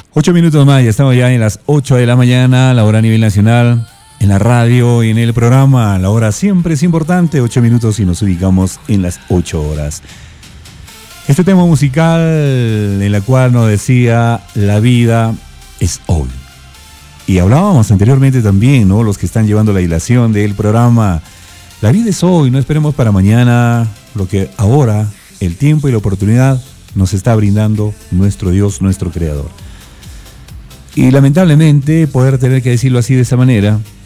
8 minutos más, ya estamos ya en las 8 de la mañana, la hora a nivel nacional, en la radio y en el programa. La hora siempre es importante, 8 minutos y nos ubicamos en las 8 horas. Este tema musical en la cual nos decía, la vida es hoy. Y hablábamos anteriormente también, ¿no? Los que están llevando la hilación del programa. La vida es hoy, no esperemos para mañana lo que ahora, el tiempo y la oportunidad nos está brindando nuestro Dios, nuestro Creador. Y lamentablemente poder tener que decirlo así de esa manera,